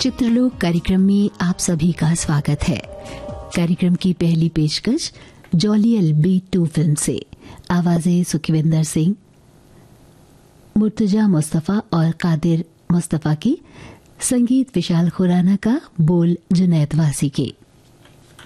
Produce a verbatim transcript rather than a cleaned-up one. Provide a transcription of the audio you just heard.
चित्रलोक कार्यक्रम में आप सभी का स्वागत है। कार्यक्रम की पहली पेशकश जॉलियल बी टू फिल्म से। आवाजें सुखविंदर सिंह, मुर्तजा मुस्तफा और कादिर मुस्तफा की, संगीत विशाल खुराना का, बोल जुनैद वासी के।